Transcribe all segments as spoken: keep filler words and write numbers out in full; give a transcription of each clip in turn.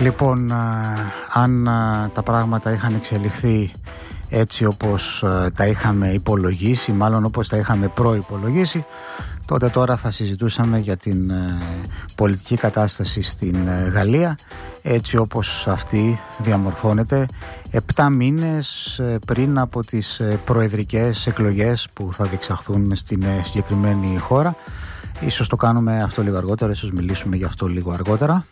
Λοιπόν, αν τα πράγματα είχαν εξελιχθεί έτσι όπως τα είχαμε υπολογίσει, μάλλον όπως τα είχαμε προϋπολογίσει, τότε τώρα θα συζητούσαμε για την πολιτική κατάσταση στην Γαλλία έτσι όπως αυτή διαμορφώνεται επτά μήνες πριν από τις προεδρικές εκλογές που θα διεξαχθούν στην συγκεκριμένη χώρα. Ίσως το κάνουμε αυτό λίγο αργότερα, ίσως μιλήσουμε για αυτό λίγο αργότερα.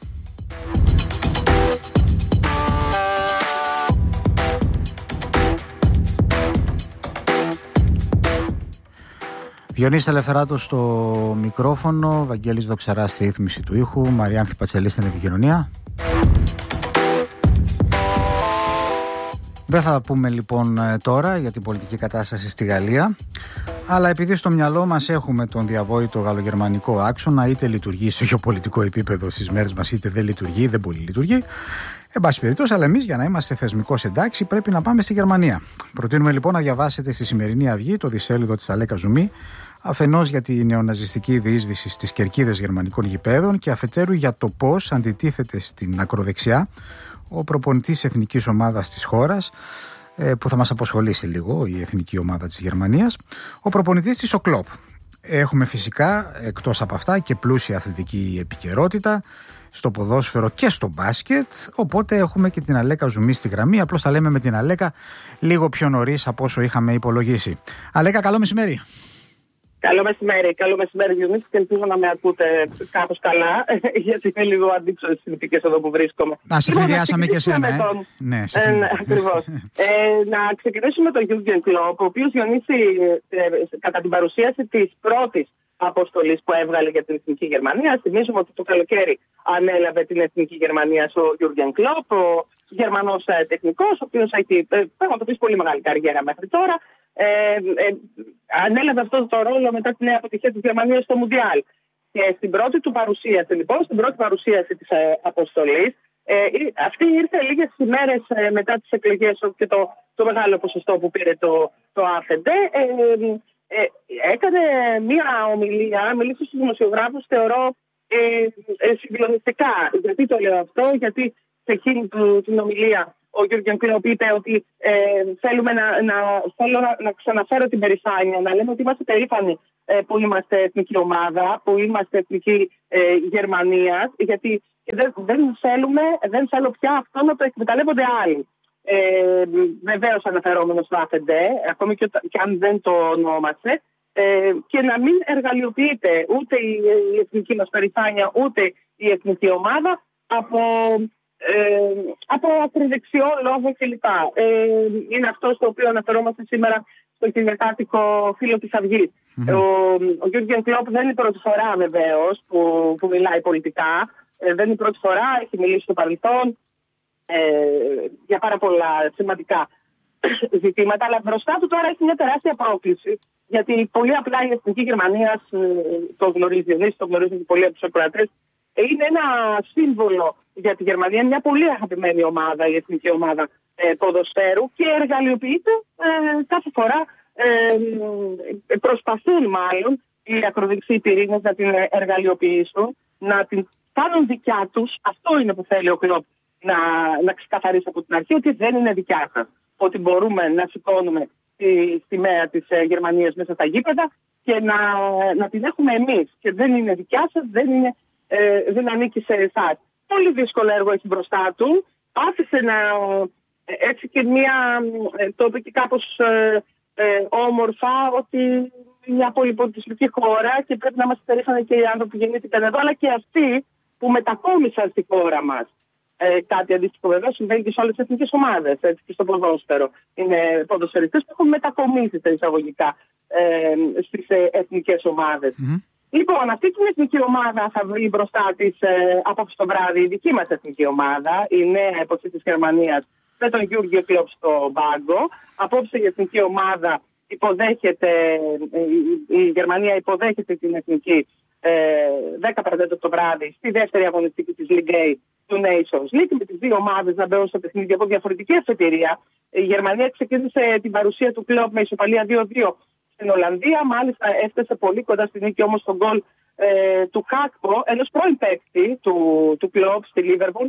Διονύσης Ελευθεράτος στο μικρόφωνο, Βαγγέλης Δοξαράς στη ρύθμιση του ήχου, Μαριάνθη Πατσελή στην επικοινωνία. Δεν θα πούμε λοιπόν τώρα για την πολιτική κατάσταση στη Γαλλία, αλλά επειδή στο μυαλό μας έχουμε τον διαβόητο γαλλογερμανικό άξονα, είτε λειτουργεί σε γεωπολιτικό επίπεδο στις μέρες μας, είτε δεν λειτουργεί, δεν πολύ λειτουργεί. Εν πάση περιπτώσει, αλλά εμείς για να είμαστε θεσμικώς εντάξει πρέπει να πάμε στη Γερμανία. Προτείνουμε λοιπόν να διαβάσετε στη σημερινή Αυγή το δισέλιδο της Αλέκα Ζουμί, αφενός για τη νεοναζιστική διείσδυση στις κερκίδες γερμανικών γηπέδων και αφετέρου για το πώς αντιτίθεται στην ακροδεξιά ο προπονητής εθνικής ομάδας της χώρας, που θα μας αποσχολήσει λίγο η εθνική ομάδα της Γερμανίας, ο προπονητής της ο Κλοπ. Έχουμε φυσικά εκτός από αυτά και πλούσια αθλητική επικαιρότητα στο ποδόσφαιρο και στο μπάσκετ, οπότε έχουμε και την Αλέκα Ζουμί στη γραμμή. Απλώς τα λέμε με την Αλέκα λίγο πιο νωρίς από όσο είχαμε υπολογίσει. Αλέκα, καλό μεσημέρι. Καλό μεσημέρι, καλό μεσημέρι Διονύση, και ελπίζω να με ακούτε κάπως καλά, γιατί είναι λίγο αντίξωες τις συνθήκες εδώ που βρίσκομαι. Να σε φυριάσαμε και εσένα, ε. Τον... Ναι, σε ε, ακριβώς. ε, να ξεκινήσουμε με τον Jürgen Klopp, ο οποίος, Διονύση, ε, κατά την παρουσίαση της πρώτης αποστολής που έβγαλε για την Εθνική Γερμανία, θυμίζουμε ότι το καλοκαίρι ανέλαβε την Εθνική Γερμανία ο Jürgen Klopp, ο Γερμανός ε, τεχνικός, ο οποίος έχει ε, πραγματοποιήσει πολύ μεγάλη καριέρα μέχρι τώρα. Ε, ε, ανέλαβε αυτό το ρόλο μετά τη νέα αποτυχία της Γερμανίας στο Μουντιάλ. Και στην πρώτη του παρουσίαση, λοιπόν, στην πρώτη παρουσίαση της ε, αποστολής, ε, αυτή ήρθε λίγες ημέρες ε, μετά τις εκλογές και το, το μεγάλο ποσοστό που πήρε το, το ΑΦΕΝΤΕ. Ε, ε, έκανε μία ομιλία, μίλησε στους δημοσιογράφους, θεωρώ ε, ε, συγκλονιστικά. Γιατί το λέω αυτό, γιατί σε εκείνη την ομιλία ο Jürgen Klopp είπε ότι ε, θέλουμε να, να, θέλω να, να ξαναφέρω την περηφάνεια, να λέμε ότι είμαστε περήφανοι ε, που είμαστε εθνική ομάδα, που είμαστε εθνική ε, Γερμανίας, γιατί δεν, δεν, θέλουμε, δεν θέλω πια αυτό να το εκμεταλλεύονται άλλοι. Ε, Βεβαίως αναφερόμενο στο ΑΦΕΝΤΕ, ακόμη και, και αν δεν το ονόμασε, ε, και να μην εργαλειοποιείται ούτε η, η εθνική μας περηφάνεια, ούτε η εθνική ομάδα από... Ε, από ακροδεξιό λόγο κλπ. Ε, είναι αυτό στο οποίο αναφερόμαστε σήμερα στο κυριακάτικο φύλλο της Αυγής. Mm-hmm. Ο, ο Jürgen Klopp δεν είναι η πρώτη φορά βεβαίως που, που μιλάει πολιτικά. Ε, δεν είναι η πρώτη φορά, έχει μιλήσει στο παρελθόν ε, για πάρα πολλά σημαντικά ζητήματα. Αλλά μπροστά του τώρα έχει μια τεράστια πρόκληση. Γιατί πολύ απλά η Εθνική Γερμανία, το γνωρίζει, εμείς το γνωρίζουν πολλοί από τους ακροατές, είναι ένα σύμβολο για τη Γερμανία, μια πολύ αγαπημένη ομάδα, η εθνική ομάδα ε, ποδοσφαίρου, και εργαλειοποιείται ε, κάθε φορά, ε, προσπαθούν μάλλον οι ακροδεξιοί πυρήνες να την εργαλειοποιήσουν, να την κάνουν δικιά τους. Αυτό είναι που θέλει ο Κλοπ να, να ξεκαθαρίσει από την αρχή, ότι δεν είναι δικιά σας. Ότι μπορούμε να σηκώνουμε τη σημαία της ε, Γερμανίας μέσα στα γήπεδα και να, να την έχουμε εμείς. Και δεν είναι δικιά σας, δεν είναι... Ε, δεν ανήκει σε εσάς. Πολύ δύσκολο έργο έχει μπροστά του. Άφησε να έτσι και μία, το είπε και κάπως ε, ε, όμορφα, ότι είναι μια πολυπολιτισμική χώρα και πρέπει να είμαστε περήφανοι και οι άνθρωποι που γεννήθηκαν εδώ, αλλά και αυτοί που μετακόμισαν στη χώρα μας. Ε, κάτι αντίστοιχο βέβαια συμβαίνει και σε όλες τις εθνικές ομάδες, έτσι, και στο ποδόσφαιρο. Είναι ποδοσφαιριστές που έχουν μετακομίσει στα εισαγωγικά ε, στις ε, εθνικές ομάδες. Mm-hmm. Λοιπόν, αυτή την εθνική ομάδα θα βρει μπροστά της ε, απόψε το βράδυ η δική μας εθνική ομάδα, η νέα εποχή της Γερμανίας, με τον Jürgen Klopp στο πάγκο. Απόψε η εθνική ομάδα υποδέχεται, η, η Γερμανία υποδέχεται την εθνική ε, δέκα παρά τέταρτο το βράδυ στη δεύτερη αγωνιστική της Ligue A του Nations League, με τις δύο ομάδες να μπαίνουν στο παιχνίδι από διαφορετική αφετηρία. Η Γερμανία ξεκίνησε την παρουσία του Klopp με ισοπαλία δύο δύο στην Ολλανδία, μάλιστα έφτασε πολύ κοντά στη νίκη όμως στον γκολ ε, του Χάκπο, ενός πρώην παίκτη του, του Klopp στη Λίβερπουλ,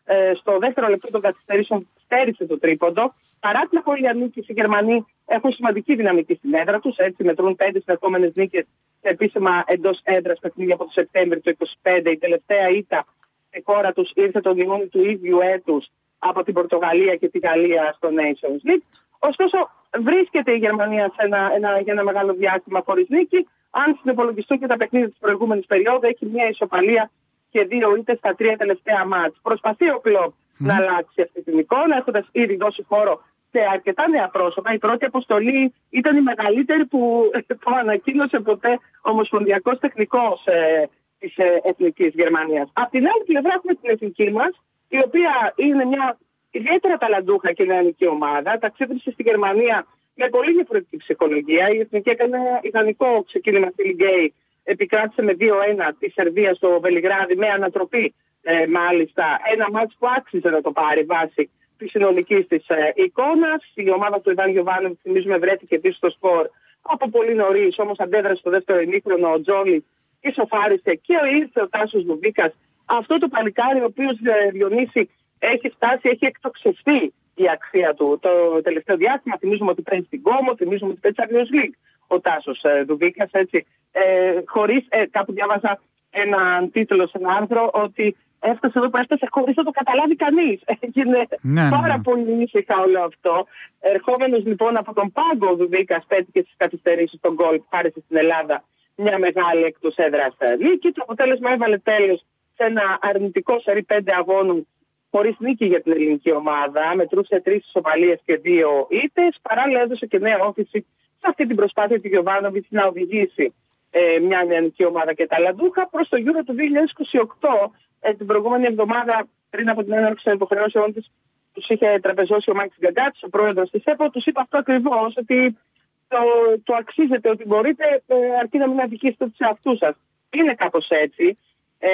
ε, στο δεύτερο λεπτό των καθυστερήσεων στέρισε το τρίποντο. Παρά την απώλεια νίκης, οι Γερμανοί έχουν σημαντική δυναμική στην έδρα τους. Έτσι, μετρούν πέντε συνεχόμενες νίκες σε επίσημα εντός έδρας παιχνίδια από το Σεπτέμβριο του είκοσι πέντε. Η τελευταία ήττα στη χώρα τους ήρθε τον Ιούνιο του ίδιου έτους από την Πορτογαλία και τη Γαλλία στο Nations League. Ωστόσο, βρίσκεται η Γερμανία σε ένα, ένα, για ένα μεγάλο διάστημα χωρίς νίκη. Αν συνυπολογιστούν και τα παιχνίδια της προηγούμενης περίοδου, έχει μια ισοπαλία και δύο ήττες στα τρία τελευταία μάτς. Προσπαθεί ο Κλοπ mm. να αλλάξει αυτή την εικόνα, έχοντας ήδη δώσει χώρο σε αρκετά νέα πρόσωπα. Η πρώτη αποστολή ήταν η μεγαλύτερη που, που ανακοίνωσε ποτέ ο Ομοσπονδιακός Τεχνικός ε, της ε, Εθνικής Γερμανίας. Απ' την άλλη πλευρά έχουμε την εθνική μας, η οποία είναι μια ιδιαίτερα ταλαντούχα και νεανική ομάδα. Ταξίδεψε στη Γερμανία με πολύ διαφορετική ψυχολογία. Η Εθνική έκανε ιδανικό ξεκίνημα στη Λιγκέη. Επικράτησε με δύο ένα τη Σερβία στο Βελιγράδι με ανατροπή ε, μάλιστα. Ένα μάτς που άξιζε να το πάρει βάσει τη συνολική τη ε, εικόνα. Η ομάδα του Ιβάν Γιοβάνοβιτ, θυμίζουμε, βρέθηκε πίσω στο σκορ από πολύ νωρί. Όμως αντέδρασε στο δεύτερο ημίχρονο ο Τζόλι, ισοφάρισε και ήρθε ο Τάσος Δουβίκας. Αυτό το παλικάρι, ο οποίος ε, Διονύση έχει φτάσει, έχει εκτοξευθεί η αξία του το τελευταίο διάστημα. Θυμίζουμε ότι παίζει στην Κόμο, θυμίζουμε ότι παίζει Champions League ο Τάσος ε, Δουβίκας. Έτσι, ε, χωρίς, ε, κάπου διάβαζα έναν τίτλο σε ένα άρθρο ότι έφτασε εδώ που έφτασε χωρίς να το καταλάβει κανείς. Έγινε ναι, πάρα ναι. πολύ ήσυχα όλο αυτό. Ερχόμενος λοιπόν από τον πάγκο, ο Δουβίκας πέτυχε στις καθυστερήσεις στον γκολ που χάρισε στην Ελλάδα μια μεγάλη εκτός έδρας νίκη. Το αποτέλεσμα έβαλε τέλος σε ένα αρνητικό σερί πέντε αγώνων χωρίς νίκη για την ελληνική ομάδα. Μετρούσε τρεις ισοπαλίες και δύο ήττες. Παράλληλα έδωσε και νέα όθηση σε αυτή την προσπάθεια του Γιοβάνοβιτς να οδηγήσει ε, μια νεανική ομάδα και ταλαντούχα προς το Euro του δύο χιλιάδες είκοσι οκτώ. Ε, την προηγούμενη εβδομάδα, πριν από την έναρξη των υποχρεώσεων της, τους είχε τραπεζώσει ο Μάκης Γκαγκάτης, ο πρόεδρος της ΕΠΟ. Τους είπε αυτό ακριβώς, ότι το, το αξίζετε, ότι μπορείτε, ε, αρκεί να μην αδικήσετε τους εαυτούς σας. Είναι κάπως έτσι. Ε,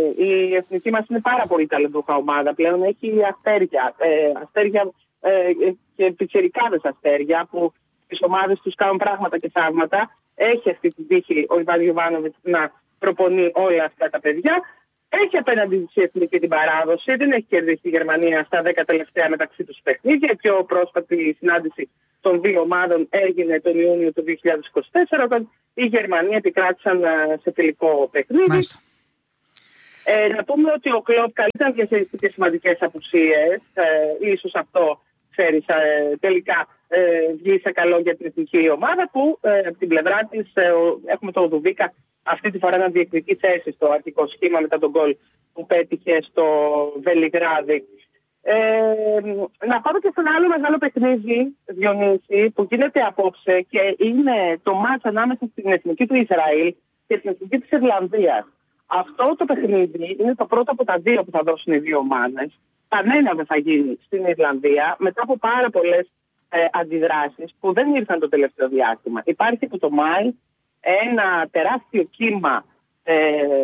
η εθνική μας είναι πάρα πολύ ταλαντούχα ομάδα. Πλέον έχει αστέρια, ε, αστέρια ε, και πιτσιρικάδες αστέρια που τις ομάδες τους κάνουν πράγματα και θαύματα. Έχει αυτή την τύχη ο Ιβάν Γιοβάνοβιτς να προπονεί όλα αυτά τα παιδιά. Έχει απέναντι στη εθνική την παράδοση. Δεν έχει κερδίσει η Γερμανία στα δέκα τελευταία μεταξύ τους παιχνίδια. Η πιο πρόσφατη συνάντηση των δύο ομάδων έγινε τον Ιούνιο του δύο χιλιάδες είκοσι τέσσερα, όταν οι Γερμανοί επικράτησαν σε τελικό παιχνίδι. Ε, να πούμε ότι ο Κλοπ καλύτερα διαχειριστεί και σημαντικές απουσίες. Ε, ίσως αυτό, ξέρεις, ε, τελικά ε, βγει σε καλό για την εθνική ομάδα που ε, από την πλευρά της ε, έχουμε τον Δουβίκα αυτή τη φορά να διεκδικεί θέση στο αρχικό σχήμα μετά τον γκολ που πέτυχε στο Βελιγράδι. Ε, να πάμε και σε ένα άλλο μεγάλο παιχνίδι, Διονύση, που γίνεται απόψε και είναι το μάτς ανάμεσα στην εθνική του Ισραήλ και στην εθνική της Ιρλανδίας. Αυτό το παιχνίδι είναι το πρώτο από τα δύο που θα δώσουν οι δύο ομάδες. Κανένα δεν θα γίνει στην Ιρλανδία μετά από πάρα πολλές ε, αντιδράσεις που δεν ήρθαν το τελευταίο διάστημα. Υπάρχει από το Μάη ένα τεράστιο κύμα ε,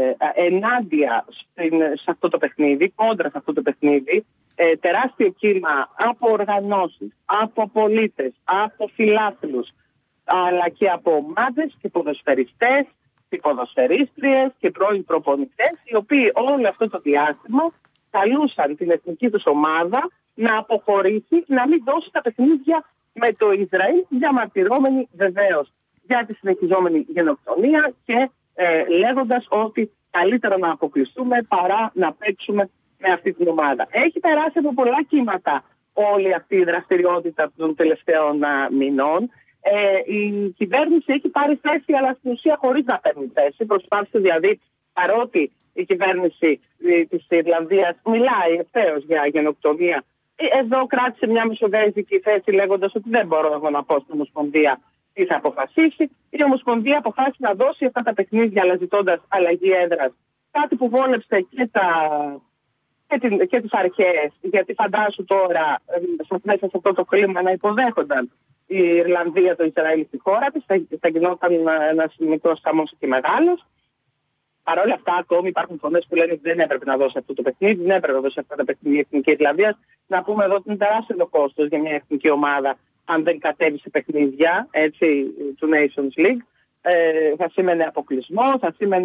ενάντια στην, σε αυτό το παιχνίδι, κόντρα σε αυτό το παιχνίδι. Ε, τεράστιο κύμα από οργανώσεις, από πολίτες, από φιλάθλους, αλλά και από ομάδες και ποδοσφαιριστές, και ποδοσφαιρίστριες και πρώην προπονητές, οι οποίοι όλο αυτό το διάστημα καλούσαν την εθνική τους ομάδα να αποχωρήσει, να μην δώσει τα παιχνίδια με το Ισραήλ, διαμαρτυρόμενοι βεβαίως για τη συνεχιζόμενη γενοκτονία και ε, λέγοντας ότι καλύτερα να αποκλειστούμε παρά να παίξουμε με αυτή την ομάδα. Έχει περάσει από πολλά κύματα όλη αυτή η δραστηριότητα των τελευταίων α, μηνών. Ε, η κυβέρνηση έχει πάρει θέση, αλλά στην ουσία χωρίς να παίρνει θέση. Προσπάθησε δηλαδή, παρότι η κυβέρνηση της Ιρλανδίας μιλάει ευθέως για γενοκτονία, εδώ κράτησε μια μεσοδέζικη θέση λέγοντας ότι δεν μπορώ εγώ να πω στην Ομοσπονδία τι θα αποφασίσει. Η Ομοσπονδία αποφάσισε να δώσει αυτά τα παιχνίδια, αλλά ζητώντας αλλαγή έδρας. Κάτι που βόλεψε και, τα, και, την, και τις αρχές, γιατί φαντάσου τώρα μέσα σε αυτό το κλίμα να υποδέχονταν η Ιρλανδία, το Ισραήλ στη χώρα της, θα, θα γινόταν ένας μικρός χαμός και μεγάλος. Παρ' όλα αυτά, ακόμη υπάρχουν φωνές που λένε ότι δεν έπρεπε να δώσει αυτό το παιχνίδι, δεν έπρεπε να δώσει αυτά τα παιχνίδια η Εθνική Ιρλανδία. Να πούμε εδώ ότι είναι τεράστιο κόστος για μια εθνική ομάδα αν δεν κατέβει σε παιχνίδια έτσι, του Nations League. Ε, θα σήμαινε αποκλεισμό, θα σήμαινε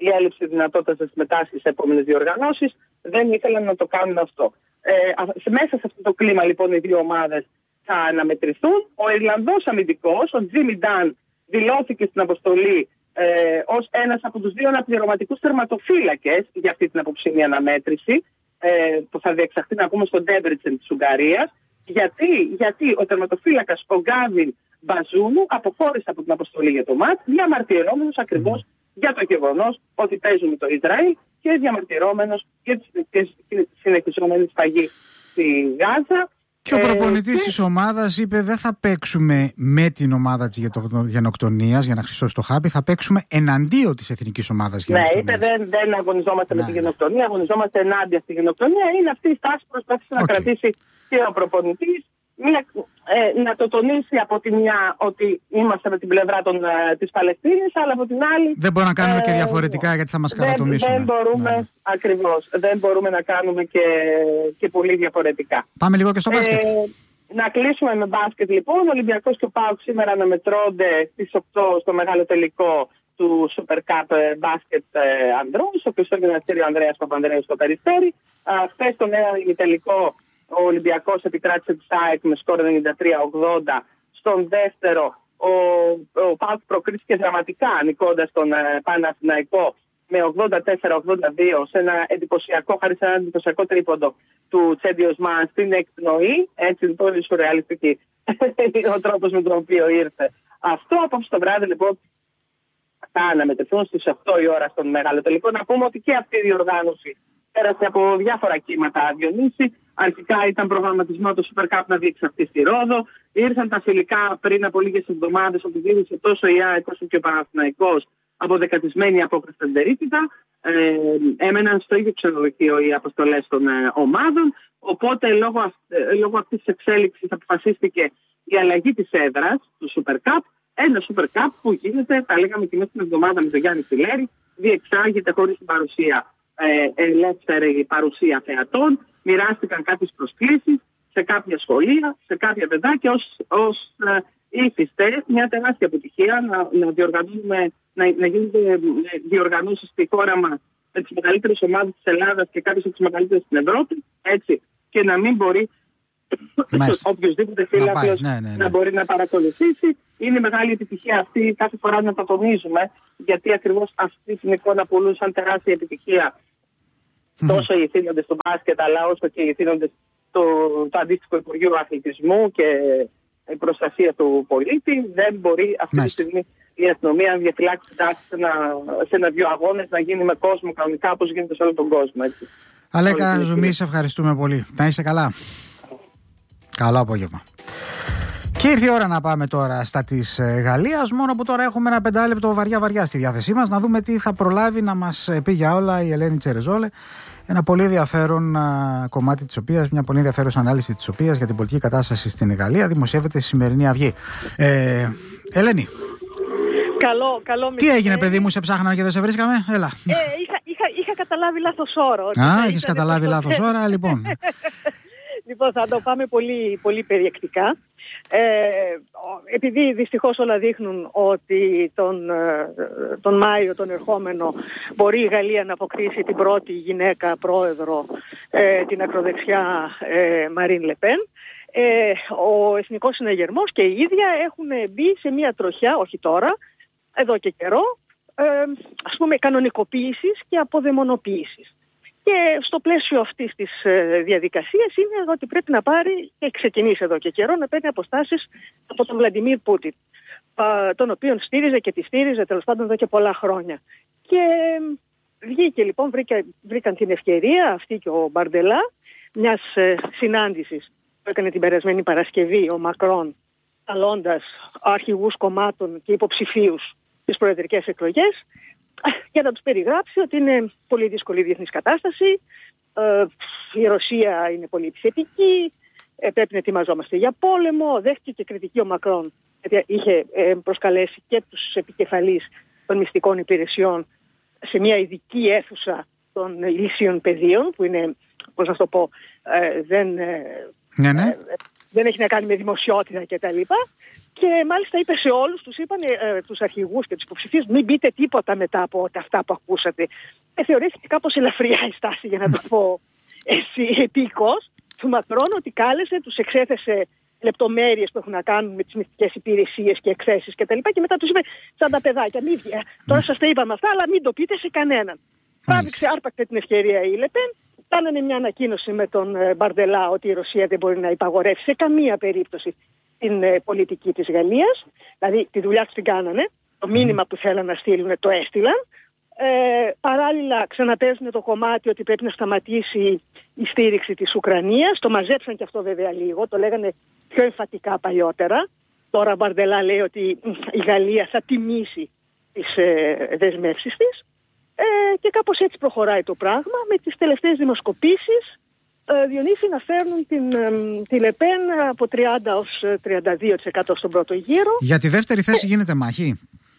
η έλλειψη δυνατότητας να συμμετάσχει σε επόμενες διοργανώσεις, δεν ήθελαν να το κάνουν αυτό. Ε, μέσα σε αυτό το κλίμα λοιπόν οι δύο ομάδες θα αναμετρηθούν. Ο Ιρλανδός αμυντικός, ο Τζίμι Ντάν, δηλώθηκε στην αποστολή ε, ως ένας από τους δύο αναπληρωματικούς τερματοφύλακες για αυτή την αποψινή αναμέτρηση, ε, που θα διεξαχθεί να πούμε στον Ντέμπριτσεν της Ουγγαρίας. Γιατί, γιατί ο τερματοφύλακας ο Γκάβιν Μπαζούνου αποχώρησε από την αποστολή για το μάτς, διαμαρτυρόμενος ακριβώς για το γεγονός ότι παίζουν με το Ισραήλ και διαμαρτυρόμενος για τη συνεχιζόμενη σφαγή στη Γάζα. Και ο προπονητής ε, της ομάδας είπε δεν θα παίξουμε με την ομάδα της γενοκτονίας για να χρυσώσει το χάπι, θα παίξουμε εναντίον της εθνικής ομάδας γενοκτονίας. Ναι, είπε δεν, δεν αγωνιζόμαστε ναι, με τη γενοκτονία, αγωνιζόμαστε ενάντια στη γενοκτονία. Είναι αυτή η στάση που προσπάθησε okay. να κρατήσει και ο προπονητής. Μια, ε, να το τονίσει από τη μια ότι είμαστε με την πλευρά των, ε, της Παλαιστίνης, αλλά από την άλλη... Δεν μπορούμε να κάνουμε ε, και διαφορετικά γιατί θα μας καρατομήσουν. Δεν, δεν μπορούμε, ναι. ακριβώς, δεν μπορούμε να κάνουμε και, και πολύ διαφορετικά. Πάμε λίγο και στο μπάσκετ. Ε, να κλείσουμε με μπάσκετ λοιπόν. Ο Ολυμπιακός και ο ΠΑΟΚ σήμερα αναμετρώνται στις οκτώ στο μεγάλο τελικό του Super Cup ε, μπάσκετ ε, ανδρών, στο οποίο στο γυμναστήριο Ανδρέας Παπανδρέου στο Περιστέρι. Χθες το νέο τελικό ο Ολυμπιακός επικράτησε τη ΣΑΕΚ με σκορ ενενήντα τρία ογδόντα. Στον δεύτερο ο, ο ΠΑΟΚ προκρίθηκε δραματικά νικώντας τον ε, Παναθηναϊκό με ογδόντα τέσσερα ογδόντα δύο σε ένα εντυπωσιακό, χάρη σε ένα εντυπωσιακό τρίποντο του Τσέντι Οσμάν στην εκπνοή. Έτσι λοιπόν είναι σουρεαλιστική ο τρόπος με τον οποίο ήρθε αυτό. Απόψε το βράδυ λοιπόν θα αναμετρηθούν στις οκτώ η ώρα στον μεγάλο τελικό. Να πούμε ότι και αυτή η διοργάνωση πέρασε από διάφορα κύματα, Διονύση. Αρχικά ήταν προγραμματισμό το Super Cup να διεξαχθεί στη Ρόδο. Ήρθαν τα φιλικά πριν από λίγες εβδομάδες, όπου δίδυσε τόσο η ΑΕΚ όσο και ο Παναθηναϊκός αποδεκατισμένη απόκριση στην Τερίτιδα. Ε, έμεναν στο ίδιο ξενοδοχείο οι αποστολές των ε, ομάδων. Οπότε λόγω, αυ, ε, λόγω αυτής της εξέλιξης αποφασίστηκε η αλλαγή της έδρας του Super Cup. Ένα Super Cup που γίνεται, τα λέγαμε και μέσα στην εβδομάδα με τον Γιάννη Φιλέρη, διεξάγεται χωρίς την παρουσία, ε, ελεύθερη παρουσία θεατών. Μοιράστηκαν κάποιες προσκλήσεις σε κάποια σχολεία, σε κάποια παιδάκια ως, ως ε, ήθιστε μια τεράστια επιτυχία να, να, διοργανώνουμε, να, να γίνονται διοργανώσεις στη χώρα μας με τις μεγαλύτερες ομάδες της Ελλάδας και κάποιες από τις μεγαλύτερες στην Ευρώπη, έτσι, και να μην μπορεί οποιοδήποτε φίλαθλος να, ναι, ναι, ναι. να μπορεί να παρακολουθήσει. Είναι μεγάλη επιτυχία αυτή κάθε φορά να τα τονίζουμε, γιατί ακριβώς αυτή την εικόνα πουλούσαν τεράστια επιτυχία mm. τόσο οι ηθήνοντες του μπάσκετ, αλλά όσο και οι ηθήνοντες του το αντίστοιχο Υπουργείου Αθλητισμού και η προστασία του πολίτη. Δεν μπορεί αυτή Μάλιστα. τη στιγμή η αστυνομία να διαφυλάξει τάση σε, σε ένα-δυο αγώνες να γίνει με κόσμο κανονικά όπως γίνεται σε όλο τον κόσμο. Έτσι. Αλέκα Ζουμί, σε ευχαριστούμε πολύ. Να είσαι καλά. Καλό απόγευμα. Και ήρθε η ώρα να πάμε τώρα στα της Γαλλίας, μόνο που τώρα έχουμε ένα πεντάλεπτο βαριά βαριά στη διάθεσή μας, να δούμε τι θα προλάβει να μας πει για όλα η Ελένη Τσερεζόλε. Ένα πολύ ενδιαφέρον α, κομμάτι της οποίας, μια πολύ ενδιαφέρουσα ανάλυση της οποίας για την πολιτική κατάσταση στην Γαλλία δημοσιεύεται στη σημερινή Αυγή. Ε, Ελένη. Καλό, καλό τι έγινε, παιδί μου, σε ψάχναμε και δεν σε βρίσκαμε, έλα. Ε, είχα, είχα, είχα καταλάβει λάθος όρο. Α, είχες καταλάβει λάθος ώρα, λοιπόν. Λοιπόν, θα το πάμε πολύ, πολύ περιεκτικά. Ε, επειδή δυστυχώς όλα δείχνουν ότι τον, τον Μάιο τον ερχόμενο μπορεί η Γαλλία να αποκτήσει την πρώτη γυναίκα πρόεδρο, ε, την ακροδεξιά ε, Μαρίν Λεπέν, ε, ο Εθνικός Συναγερμός και η ίδια έχουν μπει σε μια τροχιά, όχι τώρα, εδώ και καιρό, ε, ας πούμε κανονικοποίησης και αποδαιμονοποίησης. Και στο πλαίσιο αυτής της διαδικασίας είναι ότι πρέπει να πάρει και ξεκινήσει εδώ και καιρό να παίρνει αποστάσεις από τον Βλαντιμίρ Πούτιν, τον οποίον στήριζε και τη στήριζε τέλος πάντων εδώ και πολλά χρόνια. Και βγήκε λοιπόν, βρήκα, βρήκαν την ευκαιρία αυτή και ο Μπαρντελά μιας συνάντησης που έκανε την περασμένη Παρασκευή ο Μακρόν, καλώντας αρχηγούς κομμάτων και υποψηφίους στις προεδρικές εκλογές, για να τους περιγράψει ότι είναι πολύ δύσκολη η διεθνής κατάσταση, ε, η Ρωσία είναι πολύ επιθετική, ε, πρέπει να ετοιμαζόμαστε για πόλεμο. Δέχτηκε και κριτική ο Μακρόν, γιατί είχε ε, προσκαλέσει και τους επικεφαλείς των μυστικών υπηρεσιών σε μια ειδική αίθουσα των ηλίσιων πεδίων, που είναι, πώς να το πω, ε, δεν... Ε, ναι, ναι. δεν έχει να κάνει με δημοσιότητα κτλ. Και μάλιστα είπε σε όλους, τους είπαν ε, τους αρχηγούς και τους υποψηφίους, μην πείτε τίποτα μετά από αυτά που ακούσατε. Ε, θεωρήθηκε κάπως ελαφριά η στάση, για να το πω εσύ, επίκος του Μακρόν, ότι κάλεσε, τους εξέθεσε λεπτομέρειες που έχουν να κάνουν με τις μυστικές υπηρεσίες και εκθέσεις κτλ. Και, και μετά τους είπε, σαν τα παιδάκια, μην βγει. Τώρα σας τα είπαμε αυτά, αλλά μην το πείτε σε κανέναν. Τράβηξε άρπακτα την ευκαιρία η Λεπέν. Κάνανε μια ανακοίνωση με τον Μπαρντελά ότι η Ρωσία δεν μπορεί να υπαγορεύσει σε καμία περίπτωση την ε, πολιτική της Γαλλίας. Δηλαδή τη δουλειά τους την κάνανε. Το μήνυμα που θέλαν να στείλουν το έστειλαν. Ε, παράλληλα ξαναπέζουν το κομμάτι ότι πρέπει να σταματήσει η στήριξη της Ουκρανίας. Το μαζέψαν και αυτό βέβαια λίγο. Το λέγανε πιο εμφατικά παλιότερα. Τώρα ο Μπαρντελά λέει ότι η Γαλλία θα τιμήσει τις ε, δεσμεύσεις της. Ε, και κάπως έτσι προχωράει το πράγμα, με τις τελευταίες δημοσκοπήσεις ε, Διονύση να φέρνουν την, ε, τη Λεπέν από τριάντα ως τριάντα δύο τοις εκατό στον πρώτο γύρο. Για τη δεύτερη θέση ε, γίνεται μάχη.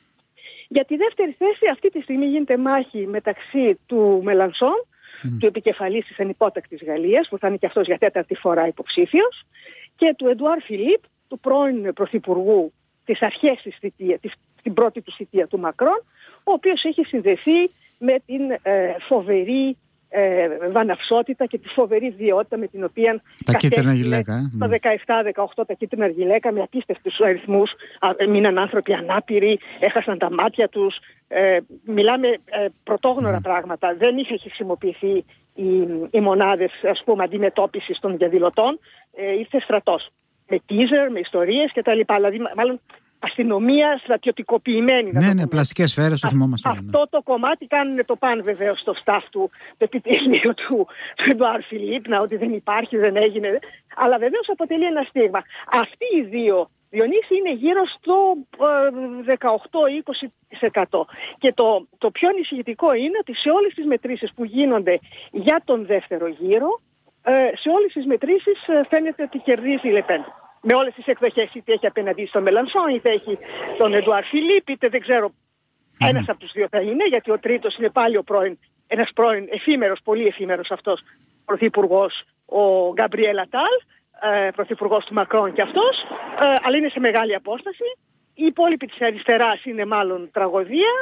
Για τη δεύτερη θέση αυτή τη στιγμή γίνεται μάχη μεταξύ του Μελανσόν, mm. του επικεφαλής της ανυπότακτης Γαλλίας, που θα είναι και αυτός για τέταρτη φορά υποψήφιος, και του Εντουάρ Φιλίπ, του πρώην πρωθυπουργού της αρχές της θητείας, της, την πρώτη του θητεία του Μακρόν, ο οποίος έχει συνδεθεί με την ε, φοβερή ε, βαναυσότητα και τη φοβερή βιότητα με την οποία τα κίτρινα γυλαίκα, ε. το δεκαεπτά δεκαοκτώ τα κίτρινα γυλαίκα με απίστευτους αριθμούς, μείναν άνθρωποι ανάπηροι, έχασαν τα μάτια τους, ε, μιλάμε ε, πρωτόγνωρα mm. πράγματα. Δεν είχε χρησιμοποιηθεί οι, οι μονάδες, ας πούμε, αντιμετώπισης των διαδηλωτών, ε, ήρθε στρατός με τίζερ, με ιστορίες κτλ. Δηλαδή μάλλον αστυνομία στρατιωτικοποιημένη. Ναι, ναι, πλαστικές σφαίρες, το θυμόμαστε. Αυτό ναι. το κομμάτι κάνουν το παν βεβαίως στο staff του, το επιτελείο του Εντουάρ Φιλίπ, να ότι δεν υπάρχει, δεν έγινε. Αλλά βεβαίως αποτελεί ένα στίγμα. Αυτοί οι δύο, Διονύση, είναι γύρω στο δεκαοκτώ με είκοσι τοις εκατό. Και το, το πιο ανησυχητικό είναι ότι σε όλες τις μετρήσεις που γίνονται για τον δεύτερο γύρο, σε όλες τις μετρήσεις φαίνεται ότι κερδίζει η Λεπέν. Με όλες τις εκδοχές, είτε έχει απέναντι στον Μελανσόν, είτε έχει τον Εντουάρ Φιλίπ, είτε δεν ξέρω, mm. ένας από τους δύο θα είναι, γιατί ο τρίτος είναι πάλι ο πρώην, ένας πρώην εφήμερος, πολύ εφήμερος αυτός, πρωθυπουργός, ο Γκαμπριέλ Ατάλ, ε, πρωθυπουργός του Μακρόν και αυτός, ε, αλλά είναι σε μεγάλη απόσταση. Η υπόλοιπη της αριστεράς είναι μάλλον τραγωδία.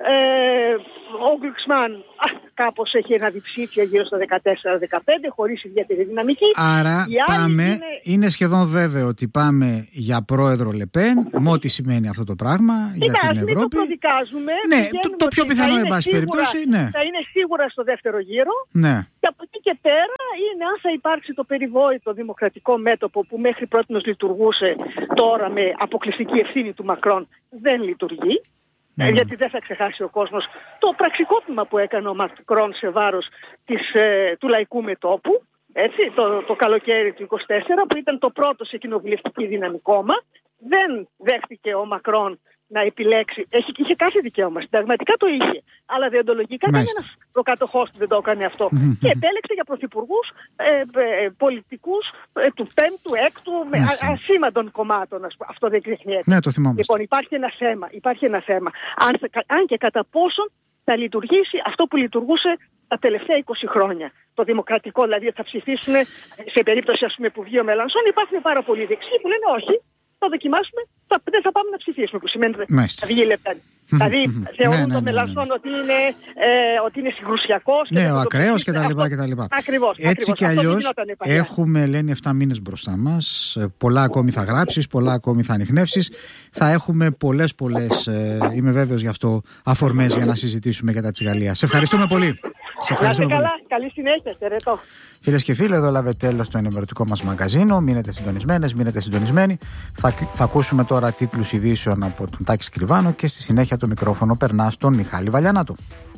Ε, ο Γκλουξμάν κάπως έχει ένα διψήφιο γύρω στο δεκατέσσερα δεκαπέντε χωρίς ιδιαίτερη δυναμική. Άρα πάμε, είναι... είναι σχεδόν βέβαιο ότι πάμε για πρόεδρο Λεπέν, με ό,τι σημαίνει αυτό το πράγμα για την Ευρώπη. Μην το προδικάζουμε. Ναι, το, το πιο πιθανό εν πάση περιπτώσει. Ναι. Θα είναι σίγουρα στο δεύτερο γύρο. Ναι. Και από εκεί και πέρα είναι αν θα υπάρξει το περιβόητο δημοκρατικό μέτωπο που μέχρι πρότινος λειτουργούσε, τώρα με αποκλειστική ευθύνη του Μακρόν δεν λειτουργεί. Mm. Γιατί δεν θα ξεχάσει ο κόσμος το πραξικόπημα που έκανε ο Μακρόν σε βάρος της, ε, του λαϊκού μετώπου, έτσι, το, το καλοκαίρι του είκοσι τέσσερα, που ήταν το πρώτο σε κοινοβουλευτική δύναμη κόμμα. Δεν δέχτηκε ο Μακρόν να επιλέξει, έχει, είχε κάθε δικαίωμα, συνταγματικά το είχε, αλλά διοντολογικά κανένας προκατοχός του δεν το έκανε αυτό. Mm-hmm. Και επέλεξε για πρωθυπουργούς ε, ε, πολιτικούς ε, του πέμπτου, έκτου, με α, ασήμαντων κομμάτων. Ας, αυτό δεν κρύχνει έτσι. Ναι, το θυμόμαστε. Λοιπόν, υπάρχει ένα θέμα, υπάρχει ένα θέμα. Αν, αν και κατά πόσον θα λειτουργήσει αυτό που λειτουργούσε τα τελευταία είκοσι χρόνια. Το δημοκρατικό, δηλαδή θα ψηφίσουν σε περίπτωση, ας πούμε, που βγει ο Μελανσόν, υπάρχουν πάρα πολλοί δεξιοί που λένε όχι. Θα δοκιμάσουμε, θα, δεν θα πάμε να ψηφίσουμε, που σημαίνει ότι θα βγει η Λεπέν. Δηλαδή θεωρούν ναι, ναι, τον Μελανσόν ναι, ναι. ότι είναι, ε, ότι είναι συγκρουσιακός. Ναι, ο ακραίος κτλ. Ακριβώς. Έτσι κι αλλιώς έχουμε, λένε, εφτά μήνες μπροστά μας. Πολλά ακόμη θα γράψεις, πολλά ακόμη θα ανιχνεύσεις. Θα έχουμε πολλές, πολλές, ε, είμαι βέβαιος γι' αυτό, αφορμές για να συζητήσουμε για τα της Γαλλίας. Σε ευχαριστούμε πολύ. Σε ευχαριστούμε πολύ. Καλά, καλή συνέχεια, χαιρετώ. Φίλες και φίλοι, εδώ λάβε τέλος το ενημερωτικό μας μαγαζίνο. Μείνετε συντονισμένες, μείνετε συντονισμένοι. Θα, θα ακούσουμε τώρα τίτλους ειδήσεων από τον Τάκη Σκριβάνο και στη συνέχεια το μικρόφωνο περνά στον Μιχάλη Βαλιανάτο.